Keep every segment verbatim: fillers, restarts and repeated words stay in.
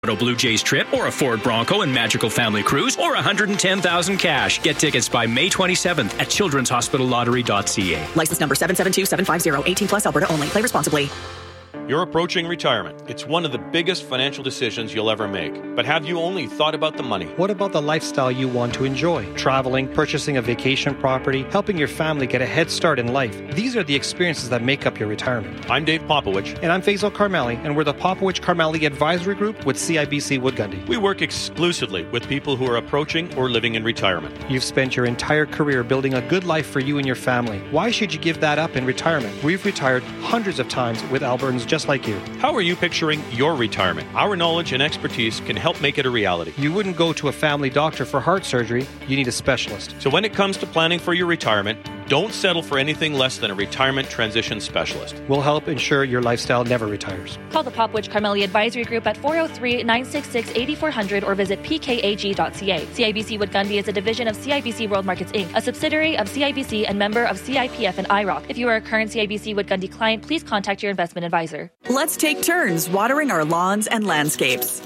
Blue Jays trip or a Ford Bronco and Magical Family Cruise or one hundred ten thousand cash. Get tickets by May twenty-seventh at children's hospital lottery dot c a. License number seven seven two seven five zero. eighteen plus Alberta only. Play responsibly. You're approaching retirement. It's one of the biggest financial decisions you'll ever make. But have you only thought about the money? What about the lifestyle you want to enjoy? Traveling, purchasing a vacation property, helping your family get a head start in life. These are the experiences that make up your retirement. I'm Dave Popowich. And I'm Faisal Karmali, and we're the Popowich Karmali Advisory Group with C I B C Wood Gundy. We work exclusively with people who are approaching or living in retirement. You've spent your entire career building a good life for you and your family. Why should you give that up in retirement? We've retired hundreds of times with Albertans just like you. How are you picturing your retirement? Our knowledge and expertise can help make it a reality. You wouldn't go to a family doctor for heart surgery. You need a specialist. So when it comes to planning for your retirement, don't settle for anything less than a retirement transition specialist. We'll help ensure your lifestyle never retires. Call the Popowich Karmali Advisory Group at four oh three, nine six six, eight four zero zero or visit p k a g dot c a. C I B C Wood Gundy is a division of C I B C World Markets Incorporated, a subsidiary of C I B C and member of C I P F and I R O C. If you are a current C I B C Wood Gundy client, please contact your investment advisor. Let's take turns watering our lawns and landscapes.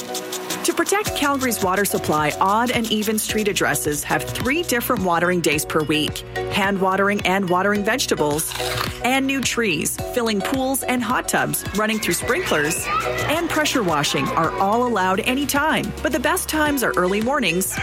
To protect Calgary's water supply, odd and even street addresses have three different watering days per week. Hand watering and watering vegetables, and new trees, filling pools and hot tubs, running through sprinklers, and pressure washing are all allowed anytime. But the best times are early mornings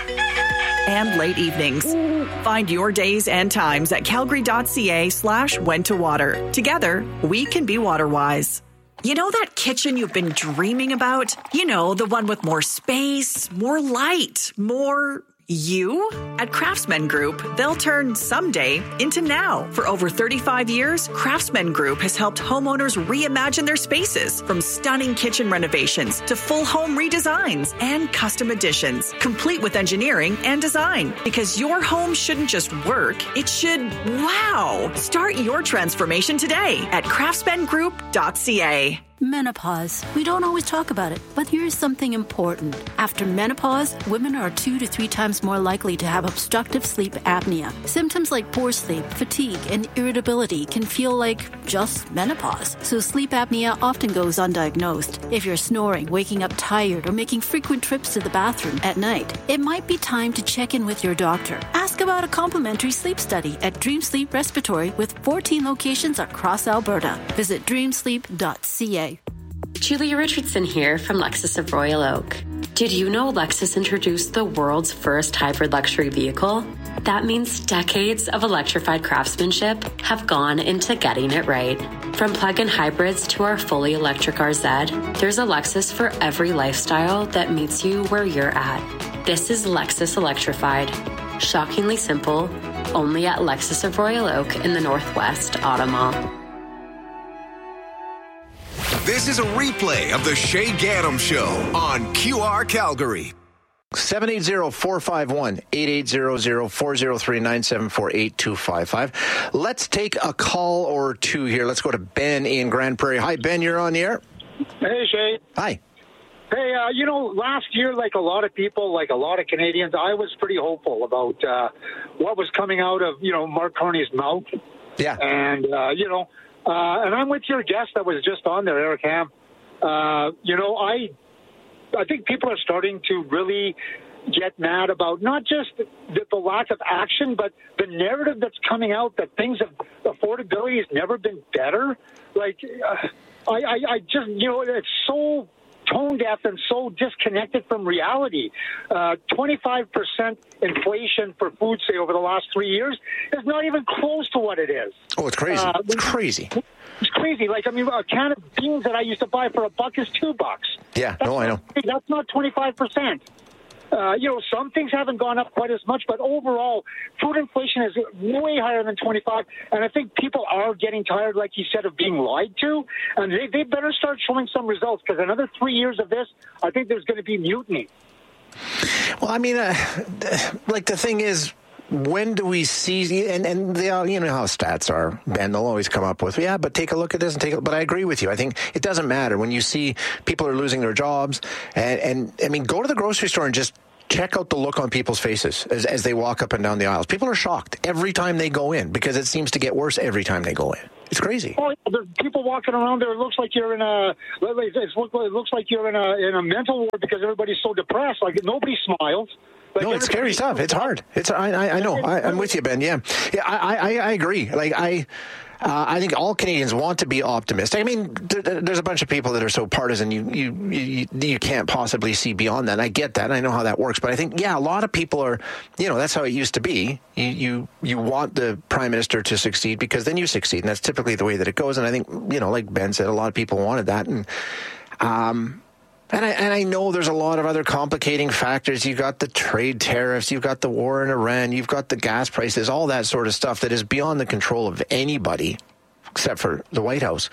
and late evenings. Find your days and times at calgary.ca slash when to water. Together, we can be water wise. You know that kitchen you've been dreaming about? You know, the one with more space, more light, more you? At Craftsman Group, they'll turn someday into now. For over thirty-five years, Craftsman Group has helped homeowners reimagine their spaces, from stunning kitchen renovations to full home redesigns and custom additions, complete with engineering and design. Because your home shouldn't just work, it should wow. Start your transformation today at craftsman group dot c a. Menopause. We don't always talk about it, but here's something important. After menopause, women are two to three times more likely to have obstructive sleep apnea. Symptoms like poor sleep, fatigue, and irritability can feel like just menopause. So sleep apnea often goes undiagnosed. If you're snoring, waking up tired, or making frequent trips to the bathroom at night, it might be time to check in with your doctor. Ask about a complimentary sleep study at Dream Sleep Respiratory with fourteen locations across Alberta. Visit dream sleep dot c a. Julia Richardson here from Lexus of Royal Oak. Did you know Lexus introduced the world's first hybrid luxury vehicle? That means decades of electrified craftsmanship have gone into getting it right. From plug-in hybrids to our fully electric R Z, there's a Lexus for every lifestyle that meets you where you're at. This is Lexus Electrified. Shockingly simple, only at Lexus of Royal Oak in the Northwest Auto Mall. This is a replay of the Shay Gaddam Show on Q R Calgary. seven eight zero, four five one, eight eight zero zero, four zero three, nine seven four, eight two five five. Let's take a call or two here. Let's go to Ben in Grand Prairie. Hi, Ben, you're on the air. Hey, Shay. Hi. Hey, uh, you know, last year, like a lot of people, like a lot of Canadians, I was pretty hopeful about uh, what was coming out of, you know, Mark Carney's mouth. Yeah. And, uh, you know, Uh, and I'm with your guest that was just on there, Eric Ham. Uh, you know, I I think people are starting to really get mad about not just the, the lack of action, but the narrative that's coming out that things have, affordability has never been better. Like, uh, I, I, I just, you know, it's so tone deaf and so disconnected from reality. Uh, twenty-five percent inflation for food, say, over the last three years is not even close to what it is. Oh, it's crazy. Uh, it's crazy. It's crazy. Like, I mean, a can of beans that I used to buy for a buck is two bucks. Yeah, that's no, not, I know. That's not twenty-five percent. Uh, you know, some things haven't gone up quite as much, but overall, food inflation is way higher than twenty-five. And I think people are getting tired, like you said, of being lied to. And they, they better start showing some results, because another three years of this, I think there's going to be mutiny. Well, I mean, uh, like the thing is, when do we see, and, and they all, you know how stats are, Ben, they'll always come up with, yeah, but take a look at this and take a, but I agree with you. I think it doesn't matter when you see people are losing their jobs. And, and I mean, go to the grocery store and just check out the look on people's faces as, as they walk up and down the aisles. People are shocked every time they go in because it seems to get worse every time they go in. It's crazy. Oh, there's people walking around there. It looks like you're in a. It looks like you're in a in a mental ward because everybody's so depressed. Like nobody smiles. Like no, it's scary stuff. It's hard. It's I I, I know. I, I'm with you, Ben. Yeah, yeah. I I, I agree. Like I. Uh, I think all Canadians want to be optimistic. I mean, there, there's a bunch of people that are so partisan you, you you you can't possibly see beyond that. And I get that. I know how that works. But I think, yeah, a lot of people are, you know, that's how it used to be. You, you you want the Prime Minister to succeed because then you succeed. And that's typically the way that it goes. And I think, you know, like Ben said, a lot of people wanted that. And um, and I, and I know there's a lot of other complicating factors. You've got the trade tariffs, you've got the war in Iran, you've got the gas prices, all that sort of stuff that is beyond the control of anybody except for the White House.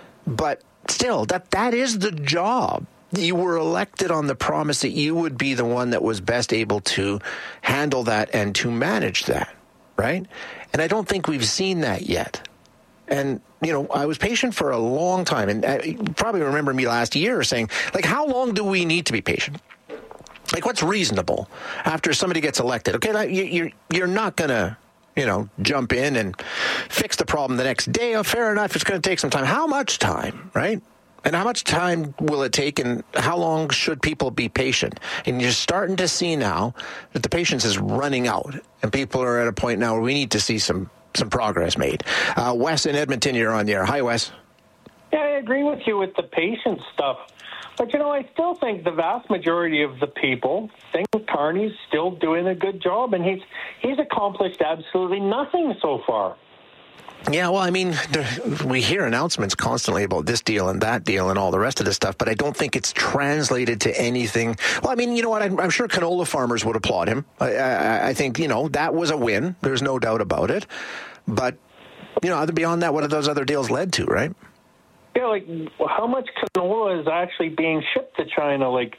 But still, that that is the job. You were elected on the promise that you would be the one that was best able to handle that and to manage that, right? And I don't think we've seen that yet. And, you know, I was patient for a long time. And uh, you probably remember me last year saying, like, how long do we need to be patient? Like, what's reasonable after somebody gets elected? Okay, like, you, you're, you're not going to, you know, jump in and fix the problem the next day. Oh, fair enough, it's going to take some time. How much time, right? And how much time will it take, and how long should people be patient? And you're starting to see now that the patience is running out, and people are at a point now where we need to see some some progress made. Uh, Wes in Edmonton, you're on the air. Hi, Wes. Yeah, I agree with you with the patience stuff. But, you know, I still think the vast majority of the people think Carney's still doing a good job, and he's he's accomplished absolutely nothing so far. Yeah, well, I mean, we hear announcements constantly about this deal and that deal and all the rest of this stuff, but I don't think it's translated to anything. Well, I mean, you know what? I'm, I'm sure canola farmers would applaud him. I, I, I think, you know, that was a win. There's no doubt about it. But, you know, beyond that, what have those other deals led to, right? Yeah, like, how much canola is actually being shipped to China? Like,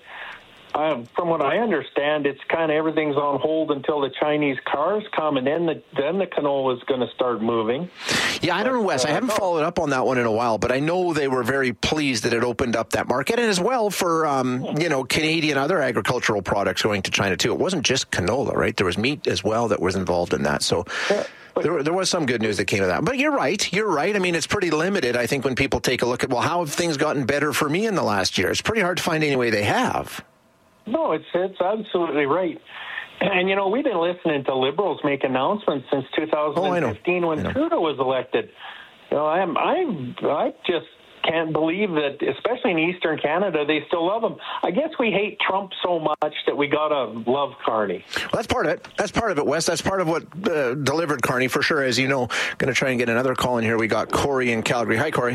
Uh, from what I understand, it's kind of everything's on hold until the Chinese cars come, and then the then the canola is going to start moving. Yeah, I don't know, Wes. I haven't followed up on that one in a while, but I know they were very pleased that it opened up that market, and as well for um, you know, Canadian other agricultural products going to China too. It wasn't just canola, right? There was meat as well that was involved in that. So. Yeah. There, there was some good news that came of that. But you're right. You're right. I mean, it's pretty limited, I think, when people take a look at, well, how have things gotten better for me in the last year? It's pretty hard to find any way they have. No, it's it's absolutely right. And, you know, we've been listening to Liberals make announcements since two thousand fifteen oh, when Trudeau was elected. You know, I'm, I'm, I just can't believe that, especially in Eastern Canada, they still love him. I guess we hate Trump so much that we got to love Carney. Well, that's part of it. That's part of it, Wes. That's part of what uh, delivered Carney, for sure. As you know, going to try and get another call in here. We got Corey in Calgary. Hi, Corey.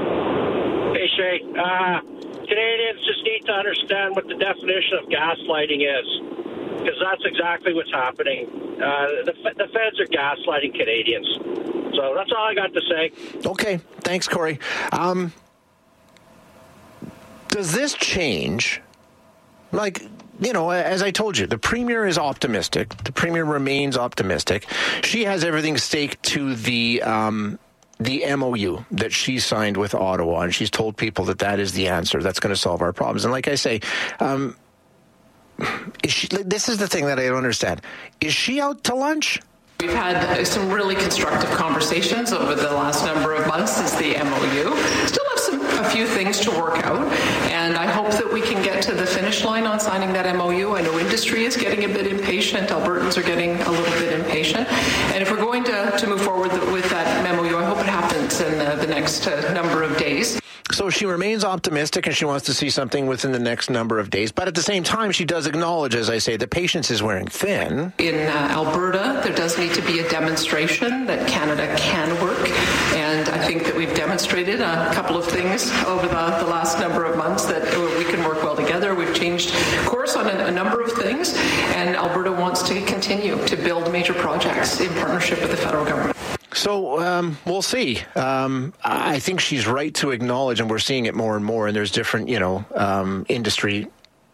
Hey, Shay. Uh, Canadians just need to understand what the definition of gaslighting is, because that's exactly what's happening. Uh, the, the feds are gaslighting Canadians. So that's all I got to say. Okay. Thanks, Corey. Um, does this change, like, you know, as I told you, the Premier is optimistic. The Premier remains optimistic. She has everything staked to the um, the M O U that she signed with Ottawa, and she's told people that that is the answer. That's going to solve our problems. And like I say, um, is she, this is the thing that I don't understand. Is she out to lunch? We've had some really constructive conversations over the last number of months since the M O U. Still have some a few things to work out, and I hope that we can get to the finish line on signing that M O U. I know industry is getting a bit impatient. Albertans are getting a little bit impatient. And if we're going to, to move forward with that M O U, I hope it happens in the, the next uh, number of days. So she remains optimistic and she wants to see something within the next number of days. But at the same time, she does acknowledge, as I say, the patience is wearing thin. In uh, Alberta, there does need to be a demonstration that Canada can work. And I think that we've demonstrated a couple of things over the, the last number of months that we can work well together. We've changed course on a, a number of things. And Alberta wants to continue to build major projects in partnership with the federal government. So um, we'll see. Um, I think she's right to acknowledge, and we're seeing it more and more, and there's different, you know, um, industry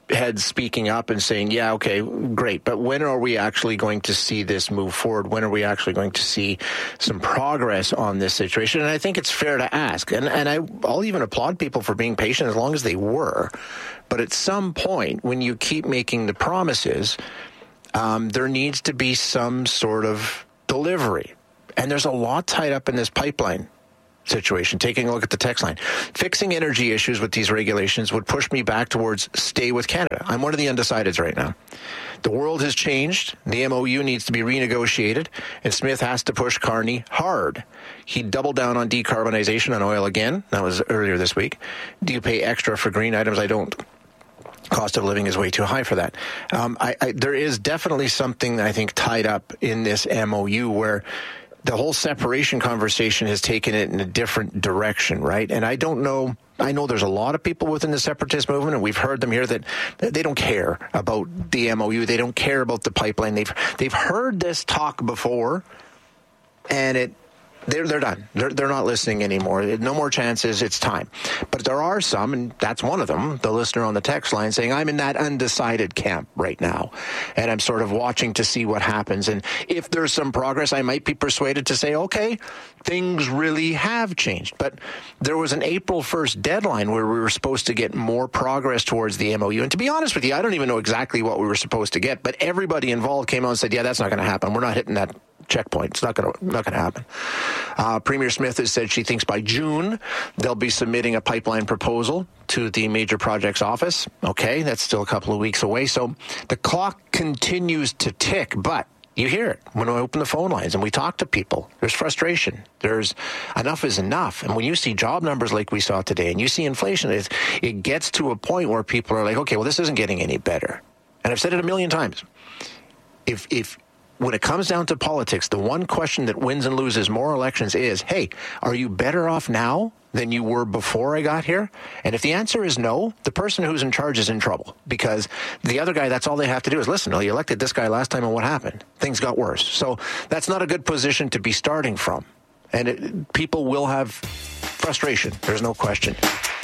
heads speaking up and saying, yeah, okay, great, but when are we actually going to see this move forward? When are we actually going to see some progress on this situation? And I think it's fair to ask. And, and I, I'll even applaud people for being patient as long as they were. But at some point, when you keep making the promises, um, there needs to be some sort of delivery. And there's a lot tied up in this pipeline situation. Taking a look at the text line. Fixing energy issues with these regulations would push me back towards stay with Canada. I'm one of the undecideds right now. The world has changed. The M O U needs to be renegotiated, and Smith has to push Carney hard. He doubled down on decarbonization on oil again. That was earlier this week. Do you pay extra for green items? I don't. Cost of living is way too high for that. Um, I, I, there is definitely something, I think, tied up in this M O U where the whole separation conversation has taken it in a different direction, right? And I don't know, I know there's a lot of people within the separatist movement, and we've heard them here, that they don't care about the M O U. They don't care about the pipeline. They've they've heard this talk before, and it they're they're done. They're they're not listening anymore. No more chances. It's time. But there are some, and that's one of them, the listener on the text line saying, I'm in that undecided camp right now, and I'm sort of watching to see what happens. And if there's some progress, I might be persuaded to say, okay, things really have changed. But there was an April first deadline where we were supposed to get more progress towards the M O U. And to be honest with you, I don't even know exactly what we were supposed to get, but everybody involved came out and said, yeah, that's not going to happen. We're not hitting that checkpoint. It's not going to not going to happen. Uh, Premier Smith has said she thinks by June they'll be submitting a pipeline proposal to the Major Projects Office. Okay, that's still a couple of weeks away. So the clock continues to tick, but you hear it when we open the phone lines and we talk to people. There's frustration. There's enough is enough. And when you see job numbers like we saw today and you see inflation, it, it gets to a point where people are like, okay, well, this isn't getting any better. And I've said it a million times. If if When it comes down to politics, the one question that wins and loses more elections is, hey, are you better off now than you were before I got here? And if the answer is no, the person who's in charge is in trouble, because the other guy, that's all they have to do is listen. Oh, you elected this guy last time, and what happened? Things got worse. So that's not a good position to be starting from. And it, people will have frustration. There's no question.